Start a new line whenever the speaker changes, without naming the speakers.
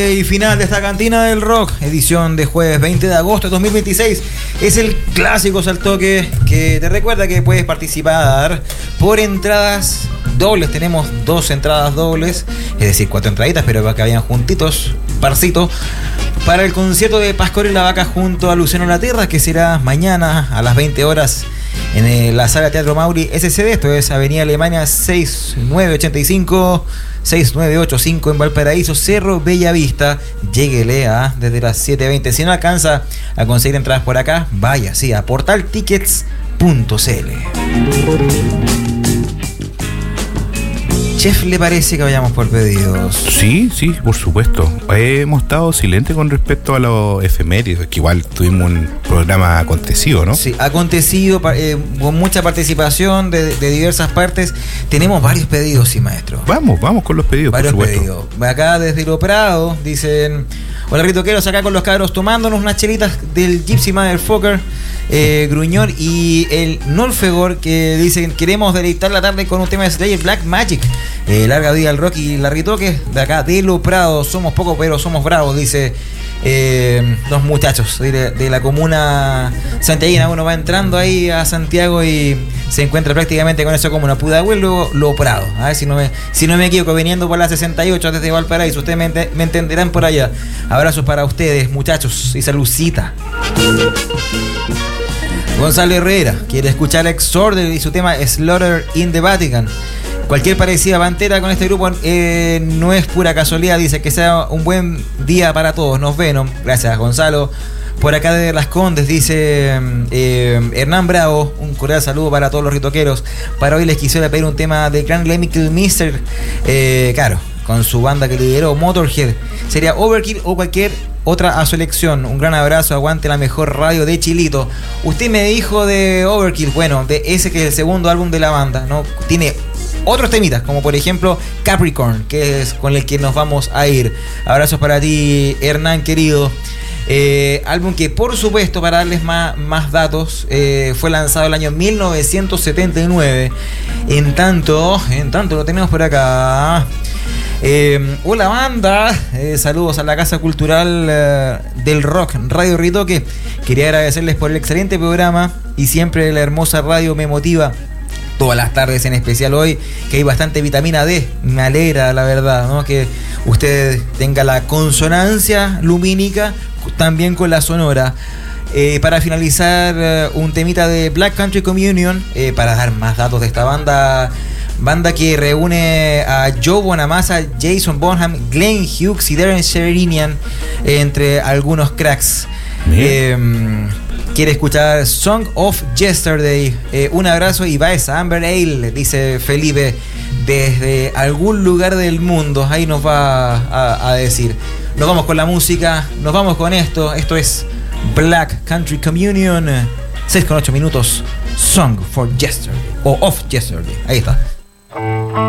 Y final de esta cantina del rock, edición de jueves 20 de agosto de 2026. Es el clásico Saltoque que te recuerda que puedes participar por entradas dobles. Tenemos 2 entradas dobles, es decir, 4 entraditas, pero para que vayan juntitos, parcito, para el concierto de Pascual y la Vaca junto a Luciano Laterra, que será mañana a las 20 horas en la sala Teatro Mauri SCD. Esto es Avenida Alemania 6985 en Valparaíso, Cerro Bellavista. Lléguele desde las 7:20. Si no alcanza a conseguir entradas por acá, vaya a portaltickets.cl. Chef, ¿le parece que vayamos por pedidos?
Sí, por supuesto. Hemos estado silentes con respecto a los efemérides, que igual tuvimos un programa acontecido, ¿no?
Sí, acontecido, con mucha participación de diversas partes. Tenemos varios pedidos, sí, maestro.
Vamos con los pedidos,
varios
por supuesto.
Pedidos. Acá desde Lo Prado dicen: hola ritoqueros, acá con los cabros tomándonos unas chelitas del Gypsy Motherfucker, Gruñón y el Nolfegor, que dicen: queremos deleitar la tarde con un tema de Slayer, Black Magic. Larga vida al rock y la ritoque de acá de Lo Prado. Somos pocos pero somos bravos, dice los muchachos de la comuna santiaguina. Uno va entrando ahí a Santiago y se encuentra prácticamente con esa comuna, Pudahuel, luego Lo Prado. A ver si no me equivoco, viniendo por la 68 desde Valparaíso. Ustedes me entenderán por allá. Abrazos para ustedes, muchachos, y saludcita. Gonzalo Herrera quiere escuchar Exorder y su tema Slaughter in the Vatican. Cualquier parecida Pantera con este grupo no es pura casualidad. Dice que sea un buen día para todos. Nos ven. Gracias, Gonzalo. Por acá de Las Condes dice Hernán Bravo: un cordial saludo para todos los ritoqueros. Para hoy les quisiera pedir un tema de Grand Chemical Mister, claro, con su banda que lideró, Motorhead. Sería Overkill o cualquier otra a su elección. Un gran abrazo, aguante la mejor radio de Chilito. Usted me dijo de Overkill, bueno, de ese que es el segundo álbum de la banda, ¿no? Tiene otros temitas, como por ejemplo Capricorn, que es con el que nos vamos a ir. Abrazos para ti, Hernán querido. Álbum que, por supuesto, para darles más datos, fue lanzado el año 1979. En tanto lo tenemos por acá. Hola banda, saludos a la Casa Cultural del Rock, Radio Ritoque. Quería agradecerles por el excelente programa y siempre la hermosa radio me motiva. Todas las tardes, en especial hoy, que hay bastante vitamina D. Me alegra, la verdad, ¿no? Que usted tenga la consonancia lumínica también con la sonora. Para finalizar, un temita de Black Country Communion, para dar más datos de esta banda que reúne a Joe Bonamassa, Jason Bonham, Glenn Hughes y Darren Sherinian, entre algunos cracks. Quiere escuchar Song of Yesterday. Un abrazo y va esa Amber Ale, dice Felipe, desde algún lugar del mundo. Ahí nos va a decir. Nos vamos con la música, nos vamos con esto. Esto es Black Country Communion, 6:08, Song for Yesterday o Of Yesterday. Ahí está.